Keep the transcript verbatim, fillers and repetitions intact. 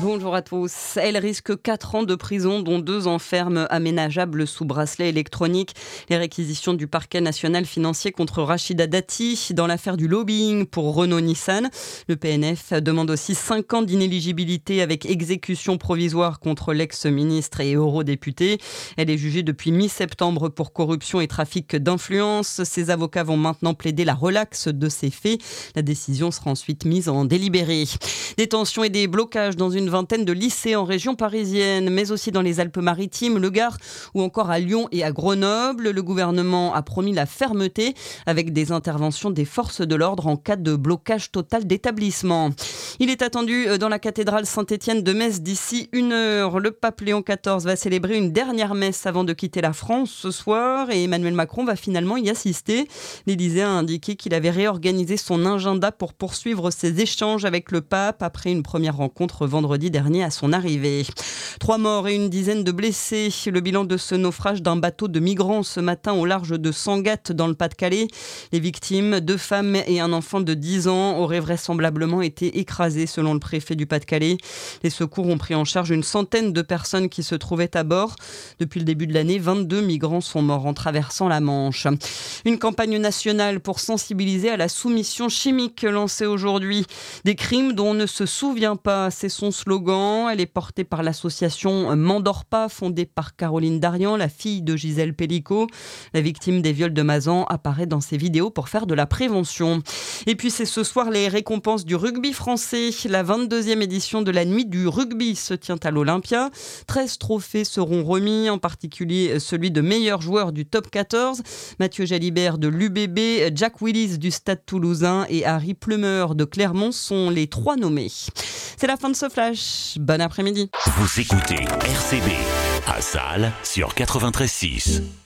Bonjour à tous. Elle risque quatre ans de prison, dont deux ans ferme aménageables sous bracelet électronique. Les réquisitions du parquet national financier contre Rachida Dati dans l'affaire du lobbying pour Renault-Nissan. Le P N F demande aussi cinq ans d'inéligibilité avec exécution provisoire contre l'ex-ministre et eurodéputé. Elle est jugée depuis mi-septembre pour corruption et trafic d'influence. Ses avocats vont maintenant plaider la relaxe de ces faits. La décision sera ensuite mise en délibéré. Des tensions et des blocages dans une vingtaine de lycées en région parisienne, mais aussi dans les Alpes-Maritimes, le Gard ou encore à Lyon et à Grenoble. Le gouvernement a promis la fermeté avec des interventions des forces de l'ordre en cas de blocage total d'établissement. Il est attendu dans la cathédrale Saint-Étienne de Metz d'ici une heure. Le pape Léon quatorze va célébrer une dernière messe avant de quitter la France ce soir et Emmanuel Macron va finalement y assister. L'Élysée a indiqué qu'il avait réorganisé son agenda pour poursuivre ses échanges avec le pape après une première rencontre vendredi dernier à son arrivée. Trois morts et une dizaine de blessés. Le bilan de ce naufrage d'un bateau de migrants ce matin au large de Sangatte dans le Pas-de-Calais. Les victimes, deux femmes et un enfant de dix ans, auraient vraisemblablement été écrasés selon le préfet du Pas-de-Calais. Les secours ont pris en charge une centaine de personnes qui se trouvaient à bord. Depuis le début de l'année, vingt-deux migrants sont morts en traversant la Manche. Une campagne nationale pour sensibiliser à la soumission chimique lancée aujourd'hui. Des crimes dont on ne se souvient pas, c'est son slogan. Elle est portée par l'association M'endors pas, fondée par Caroline Darian, la fille de Gisèle Pellicot. La victime des viols de Mazan apparaît dans ses vidéos pour faire de la prévention. Et puis c'est ce soir les récompenses du rugby français. La vingt-deuxième édition de la nuit du rugby se tient à l'Olympia. treize trophées seront remis, en particulier celui de meilleur joueur du top quatorze. Mathieu Jalibert de l'U B B, Jack Willis du Stade Toulousain et Harry Plumer de Clermont sont les trois nommés. C'est la fin de ce flash. Bon après-midi. Vous écoutez R C B à Salles sur quatre-vingt-treize six.